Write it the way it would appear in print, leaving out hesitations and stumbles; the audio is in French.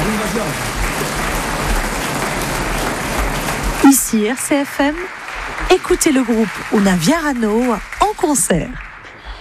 Ici RCFM, écoutez le groupe Una Vierano en concert.